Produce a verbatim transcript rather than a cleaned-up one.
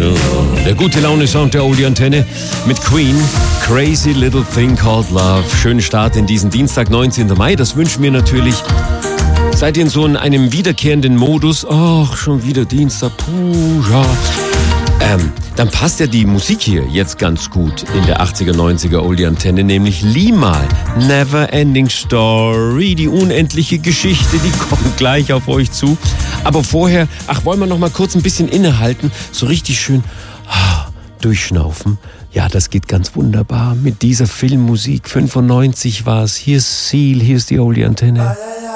Der gute Laune-Sound der Oldie-Antenne mit Queen, Crazy Little Thing Called Love. Schönen Start in diesen Dienstag, neunzehnten Mai. Das wünschen wir natürlich. Seid ihr in so einem wiederkehrenden Modus? Ach, schon wieder Dienstag, puh, ja. Ähm, dann passt ja die Musik hier jetzt ganz gut in der achtziger, neunziger Oldie-Antenne, nämlich Limahl, Never Ending Story, die unendliche Geschichte, die kommt gleich auf euch zu. Aber vorher, ach, wollen wir noch mal kurz ein bisschen innehalten, so richtig schön ah, durchschnaufen. Ja, das geht ganz wunderbar mit dieser Filmmusik. fünfundneunzig war es. Hier ist Seal, hier ist die Oldie-Antenne.